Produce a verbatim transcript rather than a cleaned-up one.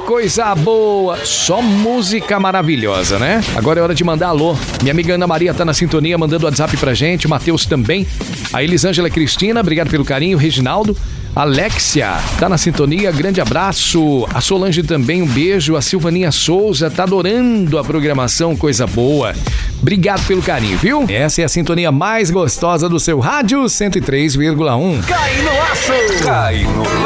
coisa boa. Só música maravilhosa, né? Agora é hora de mandar alô. Minha amiga Ana Maria tá na sintonia, mandando WhatsApp pra gente. O Matheus também. A Elisângela Cristina, obrigado pelo carinho. Reginaldo. Alexia, tá na sintonia, grande abraço. A Solange também, um beijo. A Silvaninha Souza, tá adorando a programação, coisa boa. Obrigado pelo carinho, viu? Essa é a sintonia mais gostosa do seu rádio cento e três vírgula um. Cai no laço! Cai no laço!